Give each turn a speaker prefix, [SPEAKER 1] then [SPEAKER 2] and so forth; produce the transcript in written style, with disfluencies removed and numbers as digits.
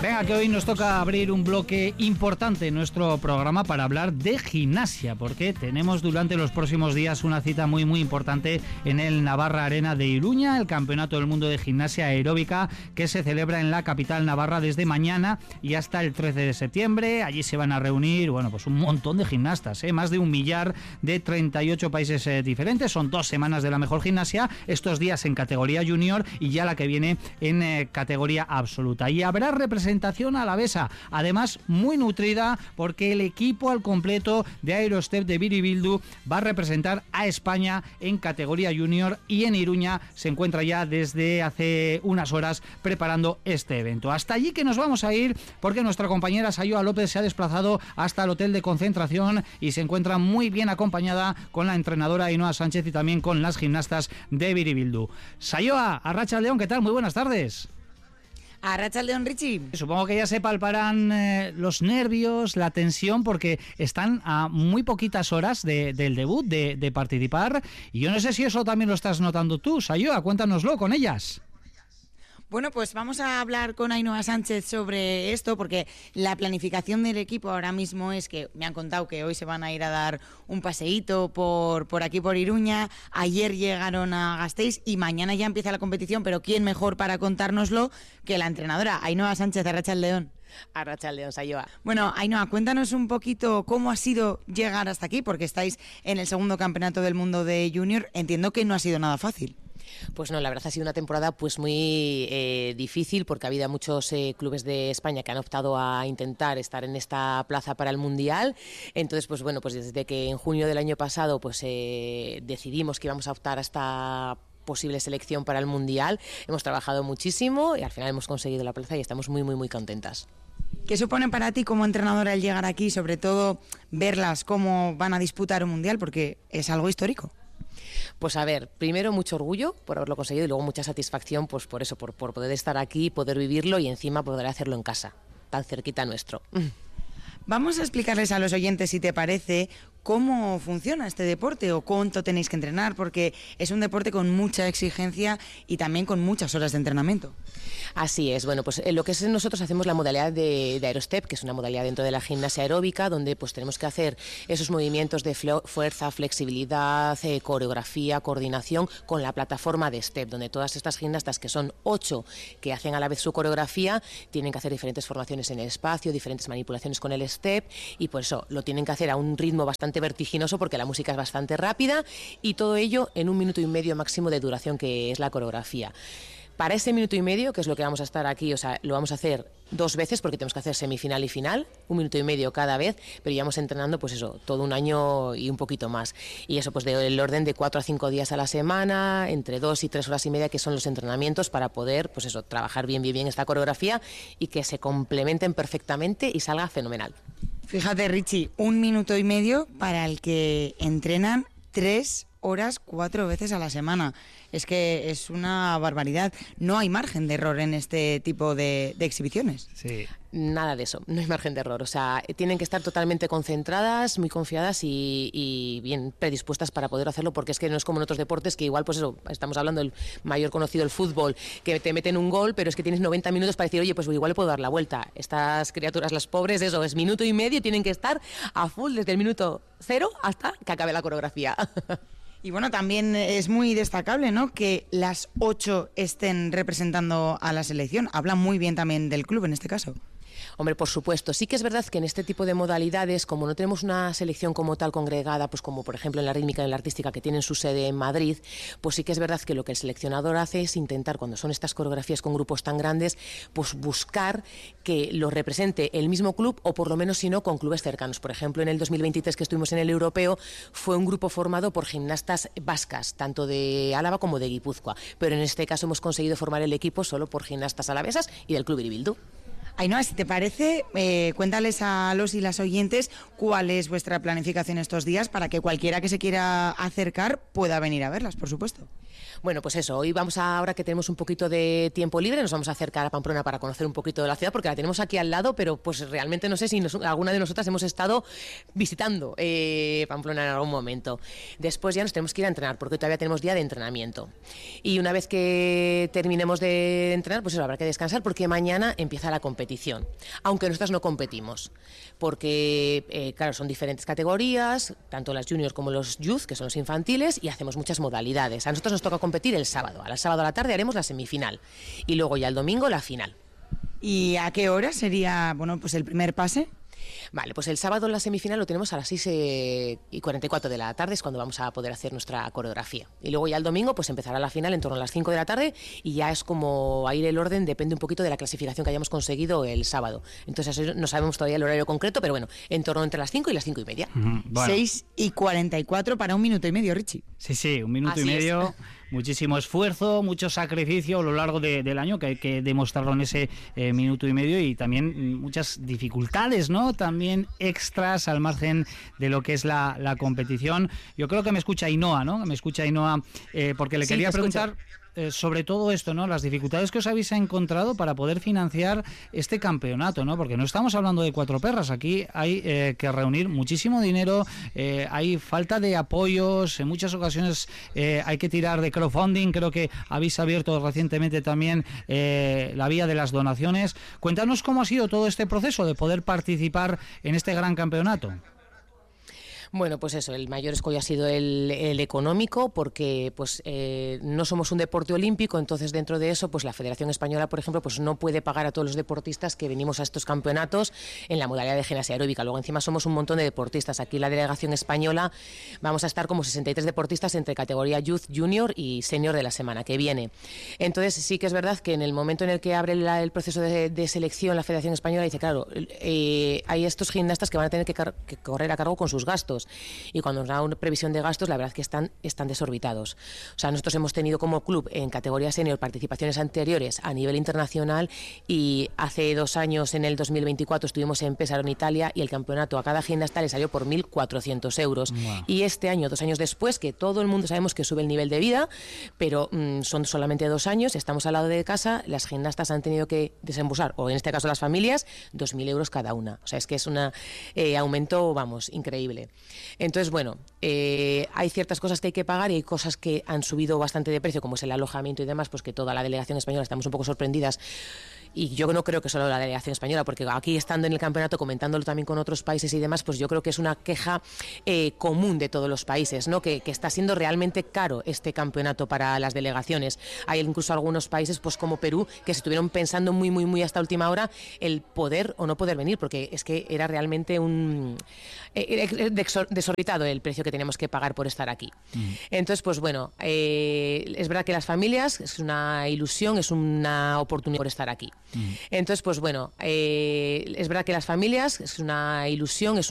[SPEAKER 1] Venga, que hoy nos toca abrir un bloque importante en nuestro programa para hablar de gimnasia, porque tenemos durante los próximos días una cita muy importante en el Navarra Arena de Iruña, el Campeonato del Mundo de Gimnasia Aeróbica, que se celebra en la capital navarra desde mañana y hasta el 13 de septiembre. Allí se van a reunir, pues un montón de gimnastas, más de 1 millar de 38 países diferentes. Son 2 semanas de la mejor gimnasia, estos días en categoría junior y ya la que viene en categoría absoluta. Y habrá representación alavesa, además muy nutrida, porque el equipo al completo de Aerostep de Biribildu va a representar a España en categoría junior y en Iruña se encuentra ya desde hace unas horas preparando este evento. Hasta allí que nos vamos a ir, porque nuestra compañera Sayoa López se ha desplazado hasta el hotel de concentración y se encuentra muy bien acompañada con la entrenadora Ainhoa Sánchez y también con las gimnastas de Biribildu. Sayoa, Arratsaldeon, ¿qué tal? Muy buenas tardes.
[SPEAKER 2] Arratsaldeon, Richie.
[SPEAKER 1] Supongo que ya se palparán los nervios, la tensión, porque están a muy poquitas horas del debut, de participar. Y yo no sé si eso también lo estás notando tú, Sayoa, cuéntanoslo con ellas.
[SPEAKER 2] Bueno, pues vamos a hablar con Ainhoa Sánchez sobre esto, porque la planificación del equipo ahora mismo es que me han contado que hoy se van a ir a dar un paseíto por aquí, por Iruña. Ayer llegaron a Gasteiz y mañana ya empieza la competición, pero ¿quién mejor para contárnoslo que la entrenadora Ainhoa Sánchez de Arratsaldeon?
[SPEAKER 3] Arratsaldeon, Sayoa.
[SPEAKER 2] Bueno, Ainhoa, cuéntanos un poquito cómo ha sido llegar hasta aquí, porque estáis en el segundo campeonato del mundo de junior. Entiendo que no ha sido nada fácil.
[SPEAKER 3] Pues no, la verdad ha sido una temporada pues muy difícil, porque ha habido muchos clubes de España que han optado a intentar estar en esta plaza para el Mundial. Entonces, pues bueno, pues desde que en junio del año pasado pues decidimos que íbamos a optar a esta posible selección para el Mundial, hemos trabajado muchísimo y al final hemos conseguido la plaza y estamos muy contentas.
[SPEAKER 2] ¿Qué supone para ti como entrenadora el llegar aquí, sobre todo verlas cómo van a disputar un Mundial, porque es algo histórico?
[SPEAKER 3] Pues a ver, primero mucho orgullo por haberlo conseguido y luego mucha satisfacción pues por eso, por poder estar aquí, poder vivirlo y encima poder hacerlo en casa, tan cerquita nuestro.
[SPEAKER 2] Vamos a explicarles a los oyentes, si te parece, cómo funciona este deporte o cuánto tenéis que entrenar, porque es un deporte con mucha exigencia y también con muchas horas de entrenamiento.
[SPEAKER 3] Así es, bueno, pues lo que es nosotros hacemos la modalidad de Aerostep, que es una modalidad dentro de la gimnasia aeróbica, donde pues tenemos que hacer esos movimientos de fuerza, flexibilidad, coreografía, coordinación con la plataforma de step, donde todas estas gimnastas, que son 8 que hacen a la vez su coreografía, tienen que hacer diferentes formaciones en el espacio, diferentes manipulaciones con el step, y por eso lo tienen que hacer a un ritmo bastante vertiginoso, porque la música es bastante rápida, y todo ello en 1 minuto y medio máximo de duración, que es la coreografía. Para ese 1 minuto y medio, que es lo que vamos a estar aquí, o sea, lo vamos a hacer 2 veces, porque tenemos que hacer semifinal y final, 1 minuto y medio cada vez, pero íbamos entrenando pues eso, todo 1 año y un poquito más. Y eso pues del orden de 4 a 5 días a la semana, entre 2 y 3 horas y media, que son los entrenamientos para poder pues eso, trabajar bien esta coreografía y que se complementen perfectamente y salga fenomenal.
[SPEAKER 2] Fíjate, Richie, 1 minuto y medio para el que entrenan 3 horas 4 veces a la semana. Es que es una barbaridad. No hay margen de error en este tipo de exhibiciones.
[SPEAKER 3] Sí. Nada de eso, no hay margen de error. O sea, tienen que estar totalmente concentradas, muy confiadas y bien predispuestas para poder hacerlo, porque es que no es como en otros deportes que igual, pues eso, estamos hablando del mayor conocido, el fútbol, que te meten un gol, pero es que tienes 90 minutos para decir, oye, pues igual le puedo dar la vuelta. Estas criaturas, las pobres, eso, es 1 minuto y medio, tienen que estar a full desde el minuto 0 hasta que acabe la coreografía.
[SPEAKER 2] Y bueno, también es muy destacable, ¿no?, que las 8 estén representando a la selección. Habla muy bien también del club en este caso.
[SPEAKER 3] Hombre, por supuesto. Sí que es verdad que en este tipo de modalidades, como no tenemos una selección como tal congregada, pues como por ejemplo en la rítmica y en la artística, que tienen su sede en Madrid, pues sí que es verdad que lo que el seleccionador hace es intentar, cuando son estas coreografías con grupos tan grandes, pues buscar que lo represente el mismo club, o por lo menos si no, con clubes cercanos. Por ejemplo, en el 2023 que estuvimos en el europeo, fue un grupo formado por gimnastas vascas, tanto de Álava como de Guipúzcoa, pero en este caso hemos conseguido formar el equipo solo por gimnastas alavesas y del club Biribildu.
[SPEAKER 2] Ainhoa, si te parece, cuéntales a los y las oyentes cuál es vuestra planificación estos días para que cualquiera que se quiera acercar pueda venir a verlas, por supuesto.
[SPEAKER 3] Bueno, pues eso, hoy vamos ahora que tenemos un poquito de tiempo libre, nos vamos a acercar a Pamplona para conocer un poquito de la ciudad, porque la tenemos aquí al lado, pero pues realmente no sé si alguna de nosotras hemos estado visitando Pamplona en algún momento. Después ya nos tenemos que ir a entrenar, porque todavía tenemos día de entrenamiento. Y una vez que terminemos de entrenar, pues eso, habrá que descansar, porque mañana empieza la competición. competición, aunque nosotras no competimos, porque, claro, son diferentes categorías, tanto las juniors como los youth, que son los infantiles, y hacemos muchas modalidades. A nosotros nos toca competir el sábado. Al sábado a la tarde haremos la semifinal y luego ya el domingo la final.
[SPEAKER 2] ¿Y a qué hora sería, bueno, pues el primer pase?
[SPEAKER 3] Vale, pues el sábado la semifinal lo tenemos a las 6:44 de la tarde, es cuando vamos a poder hacer nuestra coreografía. Y luego ya el domingo pues empezará la final en torno a las 5 de la tarde y ya es como a ir el orden, depende un poquito de la clasificación que hayamos conseguido el sábado. Entonces eso no sabemos todavía el horario concreto, pero bueno, en torno entre las 5 y las 5:30.
[SPEAKER 2] Bueno. 6:44 para 1 minuto y medio, Richie.
[SPEAKER 1] Sí, 1 minuto y medio. Muchísimo esfuerzo, mucho sacrificio a lo largo del año, que hay que demostrarlo en ese minuto y medio, y también muchas dificultades, ¿no? También extras al margen de lo que es la competición. Yo creo que me escucha Ainhoa, ¿no? Me escucha Ainhoa, porque le quería preguntar sobre todo esto, ¿no? Las dificultades que os habéis encontrado para poder financiar este campeonato, ¿no? Porque no estamos hablando de cuatro perras, aquí hay que reunir muchísimo dinero, hay falta de apoyos, en muchas ocasiones hay que tirar de crowdfunding. Creo que habéis abierto recientemente también la vía de las donaciones. Cuéntanos cómo ha sido todo este proceso de poder participar en este gran campeonato.
[SPEAKER 3] Bueno, pues eso, el mayor escollo ha sido el económico, porque pues no somos un deporte olímpico, entonces dentro de eso pues la Federación Española, por ejemplo, pues no puede pagar a todos los deportistas que venimos a estos campeonatos en la modalidad de gimnasia aeróbica. Luego encima somos un montón de deportistas. Aquí la delegación española vamos a estar como 63 deportistas entre categoría Youth, Junior y Senior de la semana que viene. Entonces sí que es verdad que en el momento en el que abre el proceso de selección la Federación Española dice, claro, hay estos gimnastas que van a tener que correr a cargo con sus gastos. Y cuando nos da una previsión de gastos, la verdad es que están desorbitados. O sea, nosotros hemos tenido como club en categoría senior participaciones anteriores a nivel internacional, y hace 2 años, en el 2024, estuvimos en Pesaro, en Italia, y el campeonato a cada gimnasta le salió por 1.400 euros. Wow. Y este año, 2 años después, que todo el mundo sabemos que sube el nivel de vida, pero son solamente 2 años, estamos al lado de casa, las gimnastas han tenido que desembolsar, o en este caso las familias, 2.000 euros cada una. O sea, es que es un aumento, vamos, increíble. Entonces, bueno, hay ciertas cosas que hay que pagar y hay cosas que han subido bastante de precio, como es el alojamiento y demás, pues que toda la delegación española estamos un poco sorprendidas. Y yo no creo que solo la delegación española, porque aquí estando en el campeonato, comentándolo también con otros países y demás, pues yo creo que es una queja común de todos los países, ¿no? Que está siendo realmente caro este campeonato para las delegaciones. Hay incluso algunos países, pues como Perú, que se estuvieron pensando muy hasta última hora el poder o no poder venir, porque es que era realmente desorbitado el precio que teníamos que pagar por estar aquí. Entonces, pues bueno, es verdad que las familias es una ilusión, es una oportunidad por estar aquí. Entonces, pues bueno, es verdad que las familias es una ilusión, es